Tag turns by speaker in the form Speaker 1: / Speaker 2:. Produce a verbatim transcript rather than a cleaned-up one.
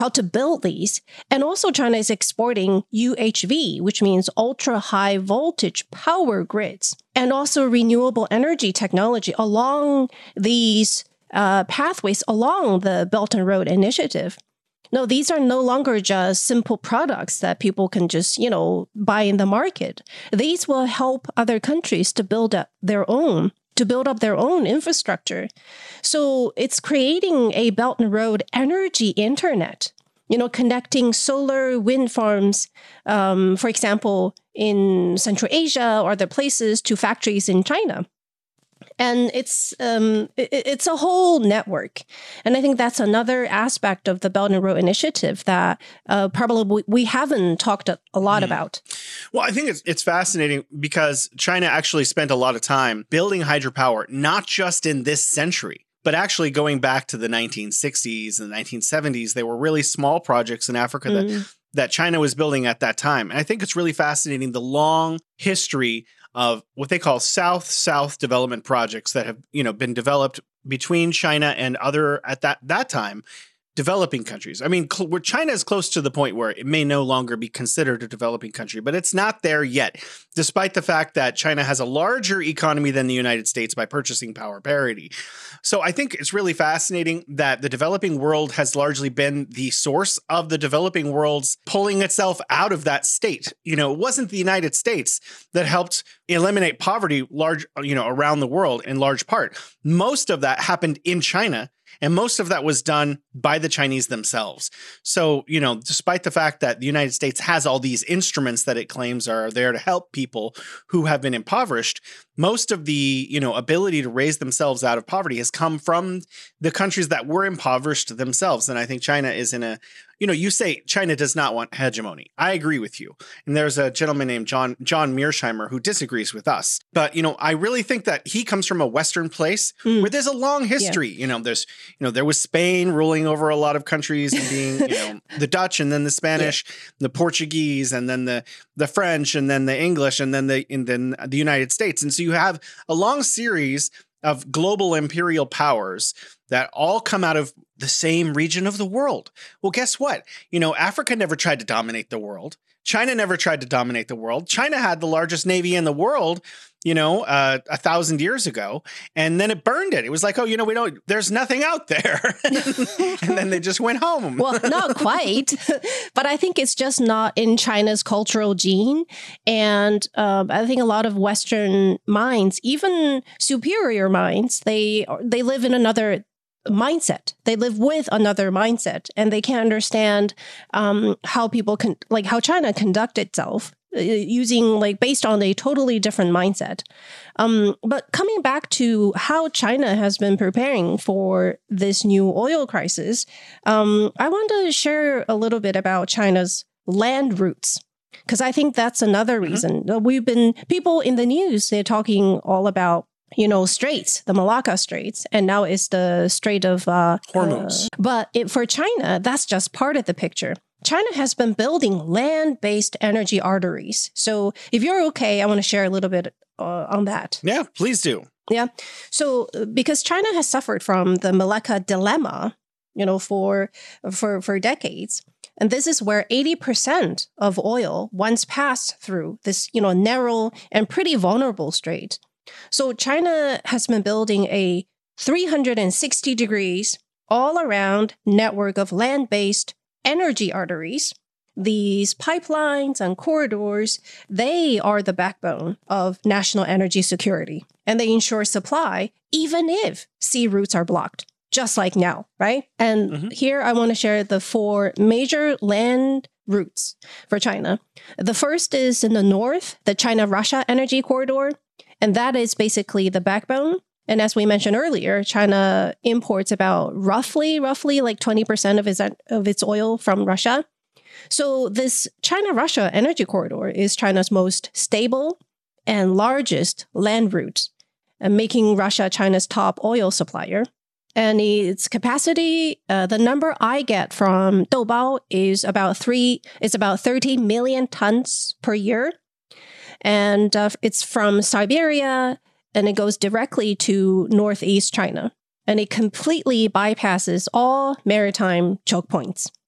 Speaker 1: how to build these. And also China is exporting U H V, which means ultra high voltage power grids, and also renewable energy technology along these uh, pathways along the Belt and Road Initiative. No, these are no longer just simple products that people can just, you know, buy in the market. These will help other countries to build up their own, to build up their own infrastructure. So it's creating a Belt and Road energy internet, you know, connecting solar wind farms, um, for example, in Central Asia or other places to factories in China. And it's um, it, it's a whole network. And I think that's another aspect of the Belt and Road Initiative that uh, probably we haven't talked a, a lot mm. about.
Speaker 2: Well, I think it's it's fascinating because China actually spent a lot of time building hydropower, not just in this century, but actually going back to the nineteen sixties and the nineteen seventies. They were really small projects in Africa mm. that, that China was building at that time. And I think it's really fascinating, the long history of what they call South-South development projects that have, you know, been developed between China and other, at that, that time, developing countries. I mean, cl- where China is close to the point where it may no longer be considered a developing country, but it's not there yet, despite the fact that China has a larger economy than the United States by purchasing power parity. So I think it's really fascinating that the developing world has largely been the source of the developing world's pulling itself out of that state. You know, it wasn't the United States that helped eliminate poverty large, you know, around the world in large part. Most of that happened in China. And most of that was done by the Chinese themselves. So, you know, despite the fact that the United States has all these instruments that it claims are there to help people who have been impoverished, most of the, you know, ability to raise themselves out of poverty has come from the countries that were impoverished themselves. And I think China is in a, you know, you say China does not want hegemony. I agree with you. And there's a gentleman named John John Mearsheimer who disagrees with us. But, you know, I really think that he comes from a Western place mm. where there's a long history. Yeah. You know, there's, you know, there was Spain ruling over a lot of countries and being, you know, the Dutch and then the Spanish, yeah. the Portuguese and then the the French and then the English and then the and then the United States. And so you have a long series of global imperial powers that all come out of the same region of the world. Well, guess what? You know, Africa never tried to dominate the world. China never tried to dominate the world. China had the largest navy in the world, you know, uh, a thousand years ago, and then it burned it. It was like, oh, you know, we don't, there's nothing out there. And then they just went home.
Speaker 1: Well, not quite, but I think it's just not in China's cultural gene. And um, I think a lot of Western minds, even superior minds, they they live in another mindset. They live with another mindset, and they can't understand um, how people can, like how China conduct itself uh, using like based on a totally different mindset. Um, but coming back to how China has been preparing for this new oil crisis, um, I want to share a little bit about China's land routes. Because I think that's another reason. Mm-hmm. We've been, people in the news, they're talking all about you know, straits, the Malacca Straits, and now it's the Strait of uh,
Speaker 2: Hormuz.
Speaker 1: Uh, but it, for China, that's just part of the picture. China has been building land-based energy arteries. So if you're okay, I want to share a little bit uh, on that.
Speaker 2: Yeah, please do.
Speaker 1: Yeah. So because China has suffered from the Malacca dilemma, you know, for for for decades. And this is where eighty percent of oil once passed through this, you know, narrow and pretty vulnerable strait. So China has been building a three hundred sixty degrees all around network of land-based energy arteries. These pipelines and corridors, they are the backbone of national energy security, and they ensure supply even if sea routes are blocked, just like now, right? And mm-hmm. here I want to share the four major land routes for China. The first is in the north, the China-Russia energy corridor. And that is basically the backbone. And as we mentioned earlier, China imports about roughly, roughly like twenty percent of its, of its oil from Russia. So this China-Russia energy corridor is China's most stable and largest land route, and making Russia China's top oil supplier. And its capacity, uh, the number I get from Doubao is about three, is about thirty million tons per year. And uh, it's from Siberia, and it goes directly to northeast China. And it completely bypasses all maritime choke points.